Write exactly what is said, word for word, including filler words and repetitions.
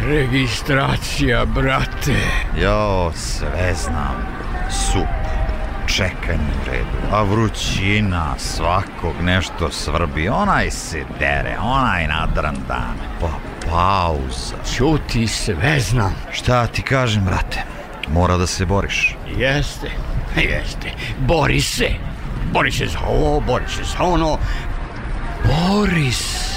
Registracija, brate. Jo, sve znam. Sup, čekanje u redu, a vrućina, svakog nešto svrbi, onaj se dere, onaj nadrandan, pa pauza. Ćuti, sve znam. Šta ti kažem, brate? Mora da se boriš. Jeste, jeste. Bori se. Bori se za ovo, bori se za ono. Bori se.